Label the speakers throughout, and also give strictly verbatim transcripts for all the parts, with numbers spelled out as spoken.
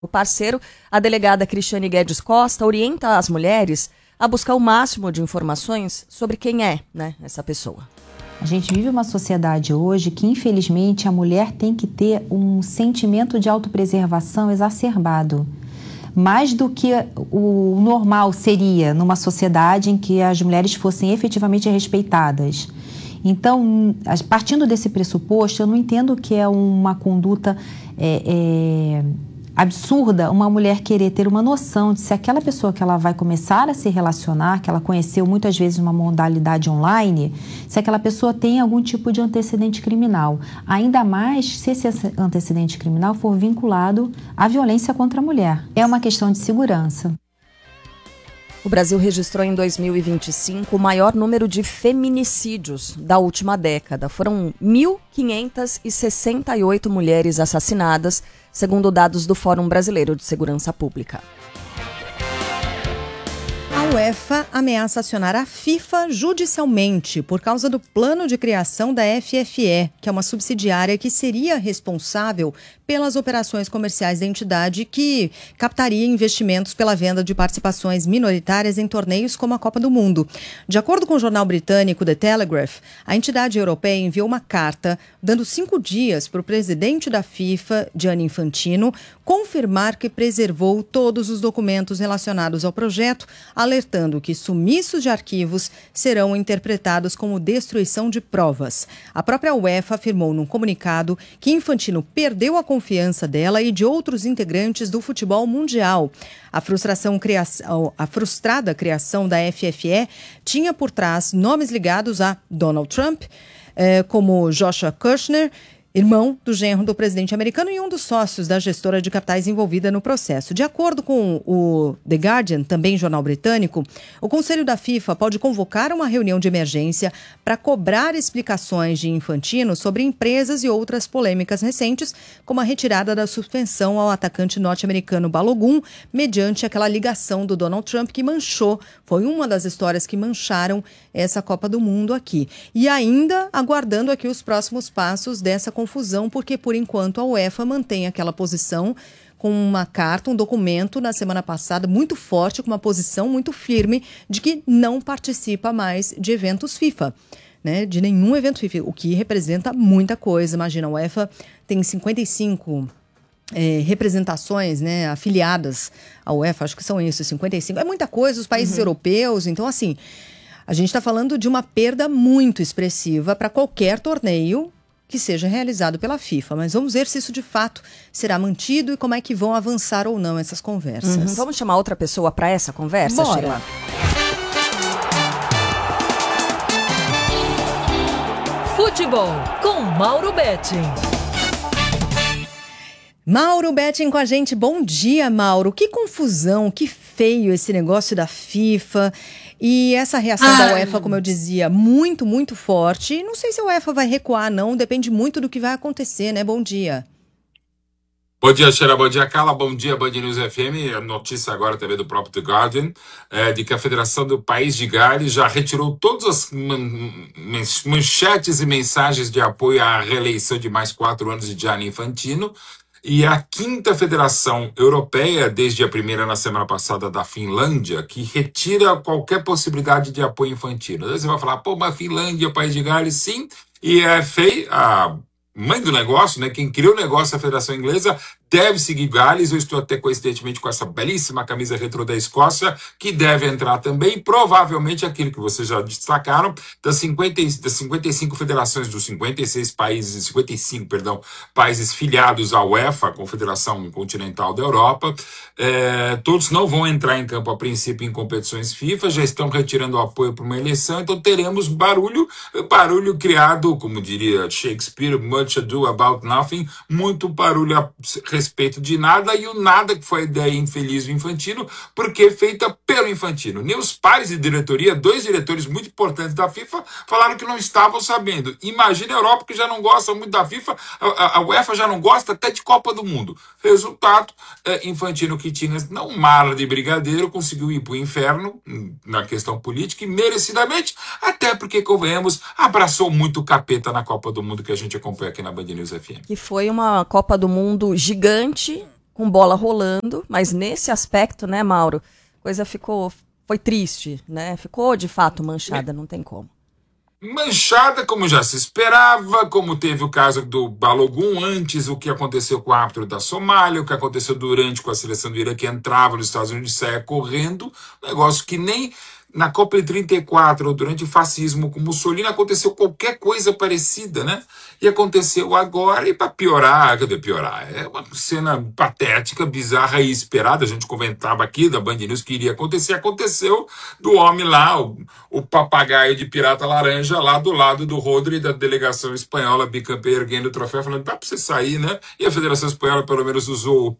Speaker 1: O parceiro, a delegada Cristiane Guedes Costa, orienta as mulheres a buscar o máximo de informações sobre quem é, né, essa pessoa.
Speaker 2: A gente vive uma sociedade hoje que, infelizmente, a mulher tem que ter um sentimento de autopreservação exacerbado. Mais do que o normal seria numa sociedade em que as mulheres fossem efetivamente respeitadas. Então, partindo desse pressuposto, eu não entendo que é uma conduta é, é, absurda uma mulher querer ter uma noção de se aquela pessoa que ela vai começar a se relacionar, que ela conheceu muitas vezes numa modalidade online, se aquela pessoa tem algum tipo de antecedente criminal. Ainda mais se esse antecedente criminal for vinculado à violência contra a mulher. É uma questão de segurança.
Speaker 1: O Brasil registrou em dois mil e vinte e cinco o maior número de feminicídios da última década. Foram mil quinhentas e sessenta e oito mulheres assassinadas, segundo dados do Fórum Brasileiro de Segurança Pública.
Speaker 3: A UEFA ameaça acionar a FIFA judicialmente por causa do plano de criação da F F E, que é uma subsidiária que seria responsável pelas operações comerciais da entidade que captaria investimentos pela venda de participações minoritárias em torneios como a Copa do Mundo. De acordo com o jornal britânico The Telegraph, a entidade europeia enviou uma carta dando cinco dias para o presidente da FIFA, Gianni Infantino, confirmar que preservou todos os documentos relacionados ao projeto, alertando que sumiços de arquivos serão interpretados como destruição de provas. A própria UEFA afirmou num comunicado que Infantino perdeu a confiança dela e de outros integrantes do futebol mundial. A, frustração criação, a frustrada criação da F F E tinha por trás nomes ligados a Donald Trump, eh, como Joshua Kushner, irmão do genro do presidente americano e um dos sócios da gestora de capitais envolvida no processo. De acordo com o The Guardian, também jornal britânico, o Conselho da FIFA pode convocar uma reunião de emergência para cobrar explicações de Infantino sobre empresas e outras polêmicas recentes, como a retirada da suspensão ao atacante norte-americano Balogun, mediante aquela ligação do Donald Trump que manchou, foi uma das histórias que mancharam essa Copa do Mundo aqui. E ainda aguardando aqui os próximos passos dessa confusão, porque por enquanto a UEFA mantém aquela posição com uma carta, um documento na semana passada muito forte, com uma posição muito firme de que não participa mais de eventos FIFA, né? De nenhum evento FIFA, o que representa muita coisa. Imagina, a UEFA tem cinquenta e cinco é, representações, né, afiliadas à UEFA, acho que são isso, cinquenta e cinco. É muita coisa, os países uhum. europeus, então assim, a gente está falando de uma perda muito expressiva para qualquer torneio que seja realizado pela FIFA. Mas vamos ver se isso de fato será mantido e como é que vão avançar ou não essas conversas.
Speaker 1: Uhum. Vamos chamar outra pessoa para essa conversa,
Speaker 3: Bora.
Speaker 1: Sheila?
Speaker 4: Futebol com Mauro Betting.
Speaker 3: Mauro Betting com a gente. Bom dia, Mauro. Que confusão, que feio esse negócio da FIFA. E essa reação Ai. da UEFA, como eu dizia, muito, muito forte. Não sei se a UEFA vai recuar, não. Depende muito do que vai acontecer, né? Bom dia.
Speaker 5: Bom dia, Sheila. Bom dia, Carla. Bom dia, Band News F M. A notícia agora também do próprio The Guardian, é, de que a Federação do País de Gales já retirou todas as man- manchetes e mensagens de apoio à reeleição de mais quatro anos de Gianni Infantino. E a quinta federação europeia, desde a primeira na semana passada da Finlândia, que retira qualquer possibilidade de apoio infantino. Aí você vai falar, pô, mas Finlândia, País de Gales, sim. E a F A, a mãe do negócio, né, quem criou o negócio, a Federação Inglesa, deve seguir Gales. Eu estou até coincidentemente com essa belíssima camisa retrô da Escócia, que deve entrar também. Provavelmente aquilo que vocês já destacaram, das, cinquenta, das cinquenta e cinco federações dos cinquenta e seis países, cinquenta e cinco, perdão, países filiados à UEFA, a Confederação Continental da Europa, é, todos não vão entrar em campo a princípio em competições FIFA, já estão retirando o apoio para uma eleição, então teremos barulho, barulho criado, como diria Shakespeare, much ado about nothing, muito barulho a respeito de nada, e o nada que foi a ideia infeliz do Infantino, porque feita pelo Infantino. Nem os pares de diretoria, dois diretores muito importantes da FIFA, falaram que não estavam sabendo. Imagina a Europa, que já não gosta muito da FIFA, a, a UEFA já não gosta até de Copa do Mundo. Resultado, é, Infantino, que tinha não mala de brigadeiro, conseguiu ir para o inferno na questão política, e merecidamente, até porque, convenhamos, abraçou muito o capeta na Copa do Mundo que a gente acompanha aqui na Band News F M.
Speaker 1: Que foi uma Copa do Mundo gigante, com bola rolando, mas nesse aspecto, né, Mauro, coisa ficou, foi triste, né? Ficou de fato manchada, não tem como.
Speaker 5: Manchada, como já se esperava, como teve o caso do Balogun antes, o que aconteceu com o árbitro da Somália, o que aconteceu durante com a seleção do Irã, que entrava nos Estados Unidos e saia correndo, negócio que nem na Copa de trinta e quatro, ou durante o fascismo com Mussolini, aconteceu qualquer coisa parecida, né? E aconteceu agora, e para piorar, cadê piorar? É uma cena patética, bizarra e esperada, a gente comentava aqui da Band News que iria acontecer, aconteceu do homem lá, o, o papagaio de pirata laranja, lá do lado do Rodri da delegação espanhola, bicampeã, erguendo o troféu, falando, dá para você sair, né? E a Federação Espanhola pelo menos usou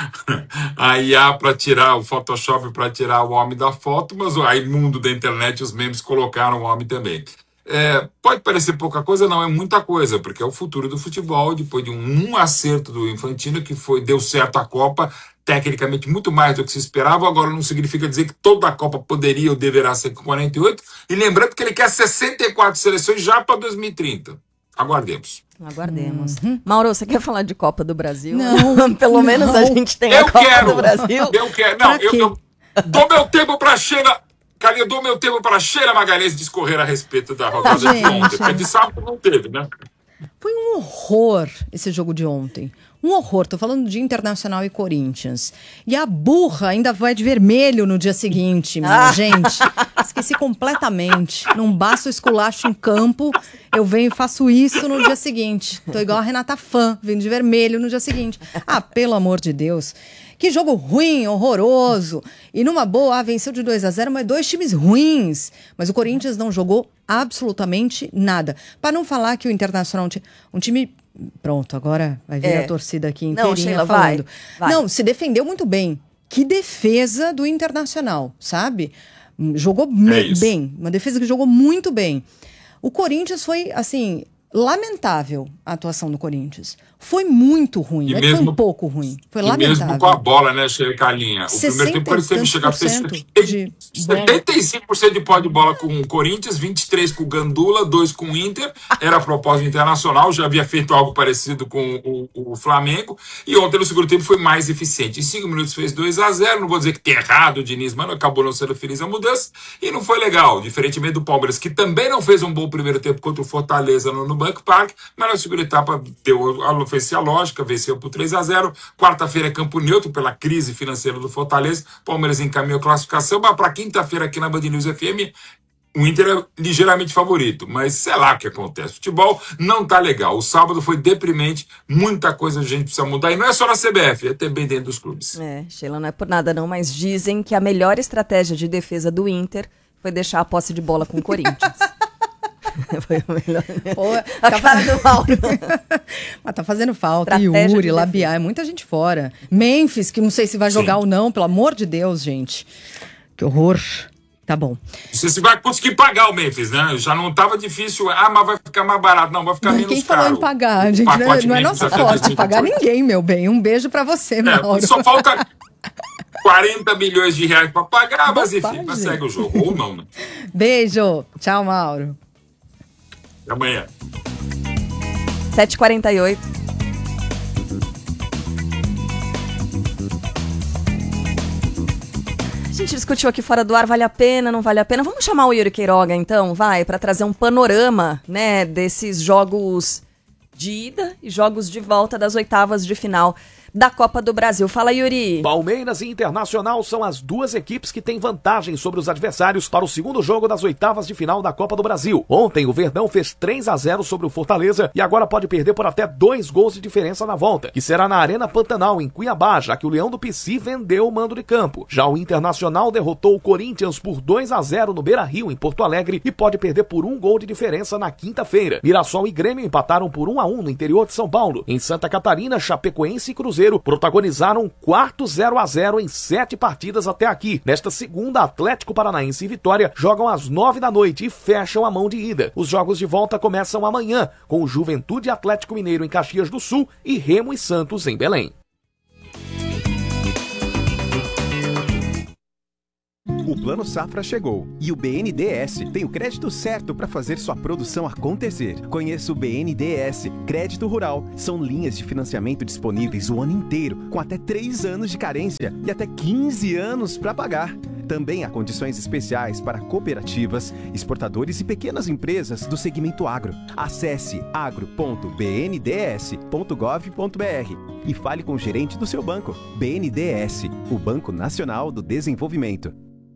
Speaker 5: a I A para tirar, o Photoshop para tirar o homem da foto, mas o imundo da internet, os memes colocaram o homem também. É, pode parecer pouca coisa, não, é muita coisa, porque é o futuro do futebol, depois de um, um acerto do Infantino, que foi, deu certo a Copa, tecnicamente muito mais do que se esperava, agora não significa dizer que toda a Copa poderia ou deverá ser com quarenta e oito, e lembrando que ele quer sessenta e quatro seleções já para dois mil e trinta. Aguardemos.
Speaker 1: Aguardemos. Uhum. Mauro, você quer falar de Copa do Brasil?
Speaker 3: Não.
Speaker 1: Pelo
Speaker 3: não.
Speaker 1: menos a gente tem
Speaker 5: eu
Speaker 1: a Copa
Speaker 5: quero,
Speaker 1: do Brasil.
Speaker 5: Eu quero. Não, eu, eu dou meu tempo para Sheila. Cara, eu dou meu tempo para Sheila Magalhães discorrer a respeito da rodada de ontem. Porque de sábado não teve, né?
Speaker 3: Foi um horror esse jogo de ontem. Um horror. Tô falando de Internacional e Corinthians. E a burra ainda vai de vermelho no dia seguinte, minha gente. Esqueci completamente. Não basta o esculacho em campo, eu venho e faço isso no dia seguinte. Tô igual a Renata Fã, vindo de vermelho no dia seguinte. Ah, pelo amor de Deus. Que jogo ruim, horroroso. E numa boa, ah, venceu de dois a zero, mas dois times ruins. Mas o Corinthians não jogou absolutamente nada. Para não falar que o Internacional, um time... Pronto, agora vai vir
Speaker 1: é.
Speaker 3: a torcida aqui inteirinha
Speaker 1: não, Sheila,
Speaker 3: falando.
Speaker 1: Vai, vai.
Speaker 3: Não, se defendeu muito bem. Que defesa do Internacional, sabe? Jogou
Speaker 5: é
Speaker 3: bem. Uma defesa que jogou muito bem. O Corinthians foi, assim... lamentável a atuação do Corinthians. Foi muito ruim, não é mesmo, um pouco ruim. Foi lamentável.
Speaker 5: Mesmo com a bola, né, Calinha? O primeiro tempo parecia chegar a ter setenta e cinco por cento de pó de bola com o Corinthians, vinte e três por cento com o Gandula, dois por cento com o Inter. Era a propósito internacional, já havia feito algo parecido com o, o Flamengo. E ontem no segundo tempo foi mais eficiente. Em cinco minutos fez dois a zero. Não vou dizer que tem errado o Diniz, mas acabou não sendo feliz a mudança. E não foi legal, diferentemente do Palmeiras, que também não fez um bom primeiro tempo contra o Fortaleza no, no Banco Parque, mas na segunda etapa deu a fez a lógica, venceu por três a zero. Quarta-feira é campo neutro pela crise financeira do Fortaleza. Palmeiras encaminhou classificação, mas para quinta-feira aqui na Band News F M, o Inter é ligeiramente favorito, mas sei lá o que acontece. O futebol não tá legal. O sábado foi deprimente, muita coisa a gente precisa mudar, e não é só na C B F, é também dentro dos clubes.
Speaker 1: É, Sheila, não é por nada não, mas dizem que a melhor estratégia de defesa do Inter foi deixar a posse de bola com o Corinthians. Foi o melhor. Pô, a tá cara do Mauro.
Speaker 3: Mas tá fazendo falta. Estratégia Yuri, Labiá, é muita gente fora. Memphis, que não sei se vai jogar Sim. ou não, pelo amor de Deus, gente. Que horror. Tá bom.
Speaker 5: Você se vai conseguir pagar o Memphis, né? Já não tava difícil. Ah, mas vai ficar mais barato. Não, vai ficar menos
Speaker 3: Quem
Speaker 5: caro.
Speaker 3: Quem falou em pagar? Gente, não é, não é nossa forte pagar ninguém, meu bem. Um beijo pra você, é, Mauro.
Speaker 5: Só falta quarenta milhões de reais pra pagar, mas enfim, mas segue o jogo. Ou não, né?
Speaker 3: Beijo. Tchau, Mauro.
Speaker 5: Até amanhã.
Speaker 1: sete e quarenta e oito. A gente discutiu aqui fora do ar, vale a pena, não vale a pena? Vamos chamar o Yuri Queiroga, então, vai, para trazer um panorama, né, desses jogos de ida e jogos de volta das oitavas de final da Copa do Brasil. Fala, Yuri.
Speaker 6: Palmeiras e Internacional são as duas equipes que têm vantagem sobre os adversários para o segundo jogo das oitavas de final da Copa do Brasil. Ontem, o Verdão fez três a zero sobre o Fortaleza e agora pode perder por até dois gols de diferença na volta, que será na Arena Pantanal, em Cuiabá, já que o Leão do Pici vendeu o mando de campo. Já o Internacional derrotou o Corinthians por dois a zero no Beira-Rio, em Porto Alegre, e pode perder por um gol de diferença na quinta-feira. Mirassol e Grêmio empataram por um a um no interior de São Paulo. Em Santa Catarina, Chapecoense e Cruzeiro protagonizaram um quarto zero a zero em sete partidas até aqui. Nesta segunda, Atlético Paranaense e Vitória jogam às nove da noite e fecham a mão de ida. Os jogos de volta começam amanhã, com o Juventude Atlético Mineiro em Caxias do Sul e Remo e Santos em Belém.
Speaker 7: O Plano Safra chegou e o B N D E S tem o crédito certo para fazer sua produção acontecer. Conheça o B N D E S Crédito Rural. São linhas de financiamento disponíveis o ano inteiro, com até três anos de carência e até quinze anos para pagar. Também há condições especiais para cooperativas, exportadores e pequenas empresas do segmento agro. Acesse agro ponto b n d s ponto gov ponto b r e fale com o gerente do seu banco. B N D E S, o Banco Nacional do Desenvolvimento.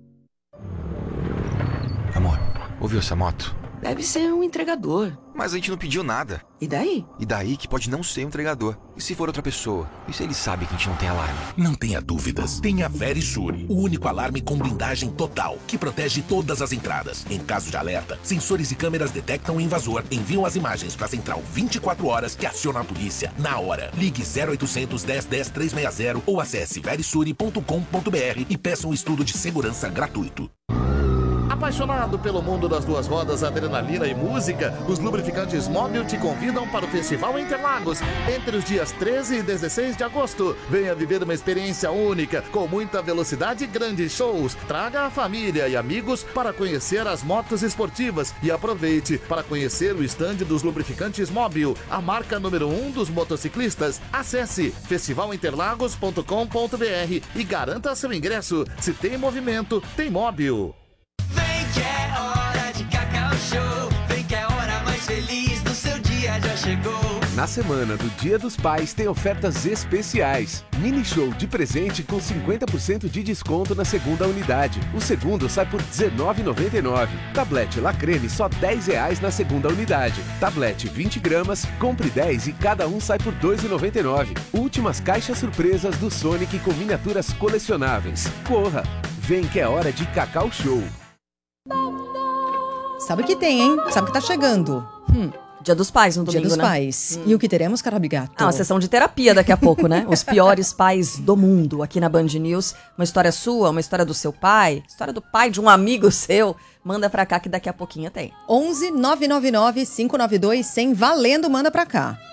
Speaker 8: Amor, ouviu essa moto?
Speaker 9: Deve ser um entregador.
Speaker 8: Mas a gente não pediu nada.
Speaker 9: E daí?
Speaker 8: E daí que pode não ser um entregador. E se for outra pessoa? E se ele sabe que a gente não tem alarme?
Speaker 10: Não tenha dúvidas. Tenha Verisure, o único alarme com blindagem total, que protege todas as entradas. Em caso de alerta, sensores e câmeras detectam o invasor, enviam as imagens para a central vinte e quatro horas que aciona a polícia na hora. Ligue zero oitocentos, dez, dez, trezentos e sessenta ou acesse verisure ponto com ponto b r e peça um estudo de segurança gratuito.
Speaker 11: Apaixonado pelo mundo das duas rodas, adrenalina e música, os lubrificantes Móbil te convidam para o Festival Interlagos entre os dias treze e dezesseis de agosto. Venha viver uma experiência única, com muita velocidade e grandes shows. Traga a família e amigos para conhecer as motos esportivas e aproveite para conhecer o estande dos lubrificantes Móbil, a marca número um dos motociclistas. Acesse festival interlagos ponto com ponto b r e garanta seu ingresso. Se tem movimento, tem Móbil.
Speaker 12: Vem que é hora de Cacau Show. Vem que é a hora mais feliz do seu dia já chegou.
Speaker 13: Na semana do Dia dos Pais tem ofertas especiais. Mini show de presente com cinquenta por cento de desconto na segunda unidade. O segundo sai por dezenove reais e noventa e nove centavos. Tablete La Creme só dez reais na segunda unidade. Tablete vinte gramas, compre dez e cada um sai por dois reais e noventa e nove centavos. Últimas caixas surpresas do Sonic com miniaturas colecionáveis. Corra! Vem que é hora de Cacau Show.
Speaker 3: Sabe o que tem, hein? Sabe o que tá chegando?
Speaker 1: Hum, Dia dos Pais no domingo,
Speaker 3: Dia dos
Speaker 1: né?
Speaker 3: Pais.
Speaker 1: Hum.
Speaker 3: E o que teremos, Carabigato?
Speaker 1: Ah, uma sessão de terapia daqui a pouco, né? Os piores pais do mundo, aqui na Band News. Uma história sua, uma história do seu pai, história do pai de um amigo seu. Manda pra cá que daqui a pouquinho tem.
Speaker 3: onze nove nove nove cinco nove dois cem valendo, manda pra cá.